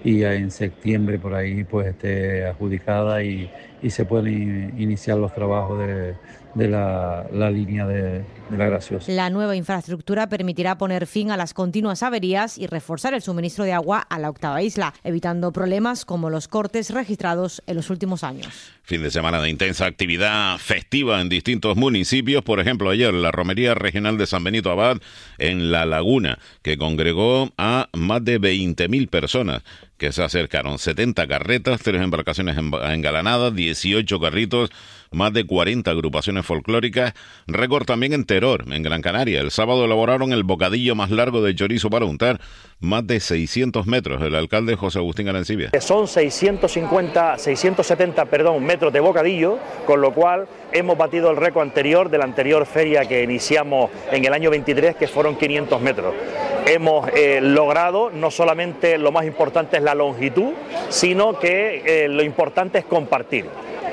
y en septiembre por ahí pues esté adjudicada y se pueden iniciar los trabajos de la línea de la Graciosa. La nueva infraestructura permitirá poner fin a las continuas averías y reforzar el suministro de agua a la octava isla, evitando problemas como los cortes registrados en los últimos años. Fin de semana de intensa actividad festiva en distintos municipios. Por ejemplo, ayer la Romería Regional de San Benito Abad en La Laguna, que congregó a más de 20.000 personas que se acercaron. 70 carretas, 3 embarcaciones engalanadas, 18 carritos, más de 40 agrupaciones folclóricas. Récord también en Teror, en Gran Canaria. El sábado elaboraron el bocadillo más largo de chorizo para untar, más de 600 metros. El alcalde José Agustín Arancibia. Son 670 metros de bocadillo, con lo cual hemos batido el récord anterior de la anterior feria que iniciamos en el año 23, que fueron 500 metros. Hemos logrado, no solamente lo más importante es la longitud, sino que lo importante es compartir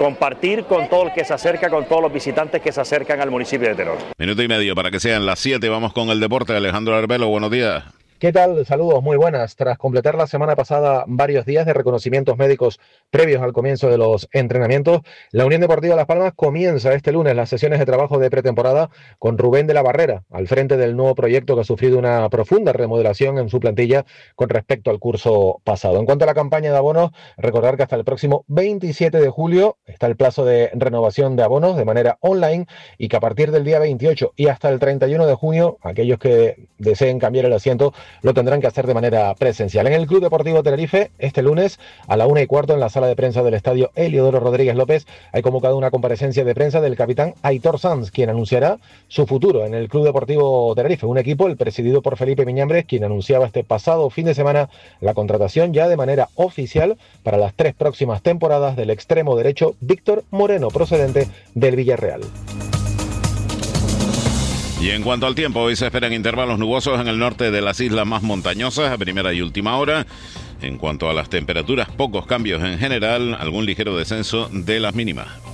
con todo el que se acerca, con todos los visitantes que se acercan al municipio de Teror. Minuto y medio para que sean las 7, vamos con el deporte. Alejandro Arbelo, buenos días. ¿Qué tal? Saludos, muy buenas. Tras completar la semana pasada varios días de reconocimientos médicos previos al comienzo de los entrenamientos, la Unión Deportiva Las Palmas comienza este lunes las sesiones de trabajo de pretemporada con Rubén de la Barrera, al frente del nuevo proyecto que ha sufrido una profunda remodelación en su plantilla con respecto al curso pasado. En cuanto a la campaña de abonos, recordar que hasta el próximo 27 de julio está el plazo de renovación de abonos de manera online y que a partir del día 28 y hasta el 31 de junio, aquellos que deseen cambiar el asiento lo tendrán que hacer de manera presencial. En el Club Deportivo Tenerife, este lunes a la 1:15 en la sala de prensa del estadio Heliodoro Rodríguez López, hay convocado una comparecencia de prensa del capitán Aitor Sanz, quien anunciará su futuro en el Club Deportivo Tenerife, un equipo, el presidido por Felipe Miñambres, quien anunciaba este pasado fin de semana la contratación ya de manera oficial para las 3 próximas temporadas del extremo derecho Víctor Moreno, procedente del Villarreal. Y en cuanto al tiempo, hoy se esperan intervalos nubosos en el norte de las islas más montañosas a primera y última hora. En cuanto a las temperaturas, pocos cambios en general, algún ligero descenso de las mínimas.